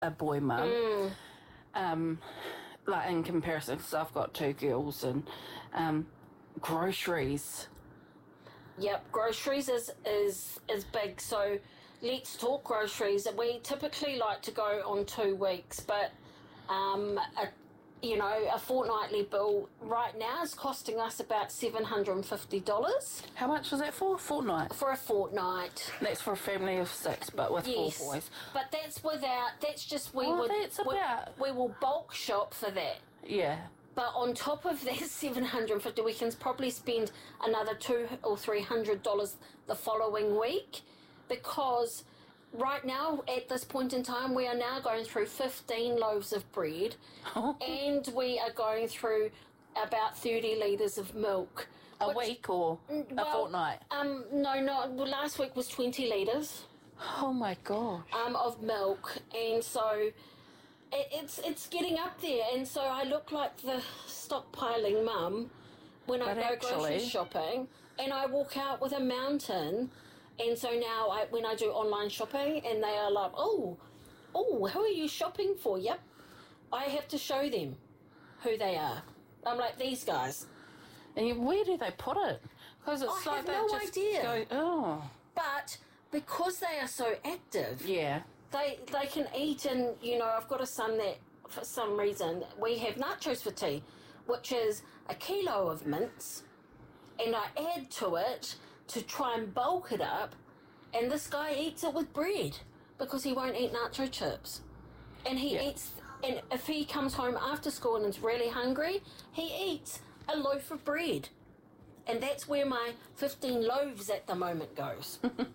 a boy mum. Like in comparison, because I've got 2 girls, and groceries. Yep, groceries is big. So let's talk groceries. We typically like to go on 2 weeks, but a fortnightly bill right now is costing us about $750. How much was that for? Fortnight? For a fortnight. That's for a family of 6, but with 4 boys. But that's we will bulk shop for that. Yeah. But on top of that $750, we can probably spend another $200 or $300 the following week, because right now, at this point in time, we are now going through 15 loaves of bread, and we are going through about 30 litres of milk. A week or a fortnight? No. Last week was 20 litres. Oh my gosh. Of milk, and so it's getting up there, and so I look like the stockpiling mum when I go grocery shopping, and I walk out with a mountain. And so now when I do online shopping, and they are like, oh, who are you shopping for? Yep. I have to show them who they are. I'm like, these guys. And where do they put it? Because it's I like have no idea. But because they are so active, yeah, they can eat. And, I've got a son that, for some reason, we have nachos for tea, which is a kilo of mince, and I add to it to try and bulk it up, and this guy eats it with bread because he won't eat nacho chips. And he eats, and if he comes home after school and is really hungry, he eats a loaf of bread. And that's where my 15 loaves at the moment goes.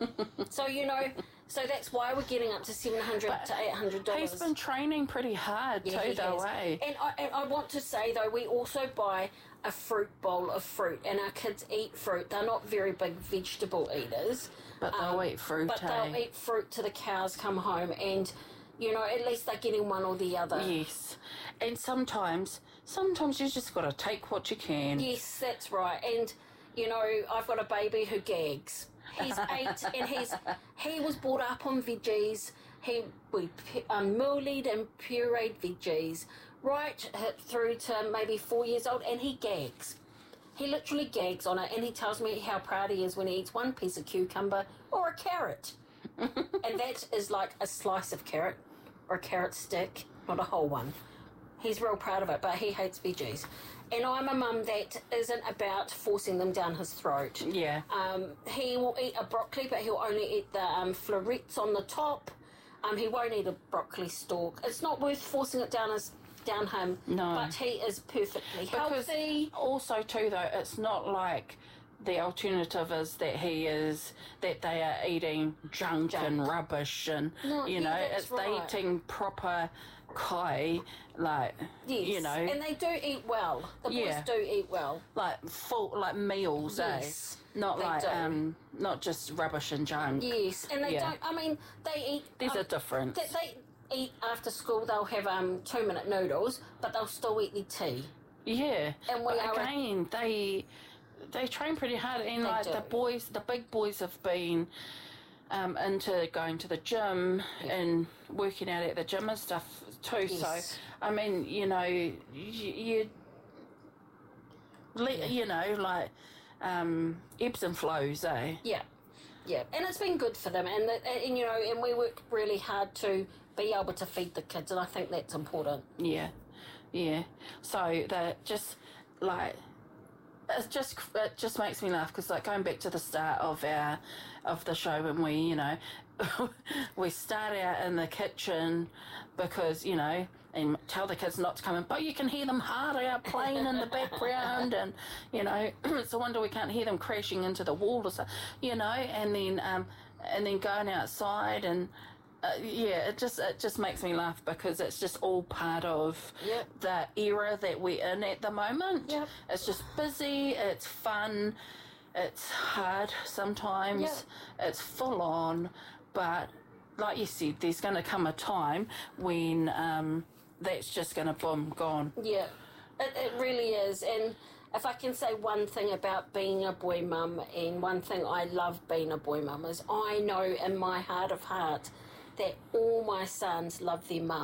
So that's why we're getting up to $700 to $800. He's been training pretty hard too, though, eh? And I want to say, though, we also buy a fruit bowl of fruit, and our kids eat fruit. They're not very big vegetable eaters. But they'll eat fruit, But they'll eat fruit till the cows come home, and, at least they're getting one or the other. Yes. And sometimes you just got to take what you can. Yes, that's right. And, I've got a baby who gags. He's 8, and he was brought up on veggies. We mulled and pureed veggies right through to maybe 4 years old, and he gags. He literally gags on it, and he tells me how proud he is when he eats one piece of cucumber or a carrot. And that is like a slice of carrot or a carrot stick, not a whole one. He's real proud of it, but he hates veggies. And I'm a mum that isn't about forcing them down his throat. Yeah. He will eat a broccoli, but he'll only eat the florets on the top. He won't eat a broccoli stalk. It's not worth forcing it down him. No. But he is perfectly healthy. Also, too, though, it's not like the alternative is that they are eating junk. And rubbish, and it's right. They eating proper kai, like and they do eat well. The boys do eat well, like full meals, yes, not like not just rubbish and junk. Yes, and they don't. I mean, they eat. There's a difference. They eat after school. They'll have 2-minute noodles, but they'll still eat their tea. Yeah, and they train pretty hard, and the big boys have been into going to the gym and working out at the gym and stuff too. Yes. So, I mean, ebbs and flows, eh? Yeah, and it's been good for them, and we work really hard to be able to feed the kids, and I think that's important. Yeah. So that just like. It just makes me laugh because, like, going back to the start of the show when we we start out in the kitchen because and tell the kids not to come in, but you can hear them hard out playing in the background, and it's a wonder we can't hear them crashing into the wall or so, and then going outside and. It just makes me laugh because it's just all part of the era that we're in at the moment. Yep. It's just busy, it's fun, it's hard sometimes, it's full on, but like you said, there's going to come a time when that's just going to boom, gone. Yeah, it really is. And if I can say one thing about being a boy mum, and one thing I love being a boy mum, is I know in my heart of heart that all my sons love their mum.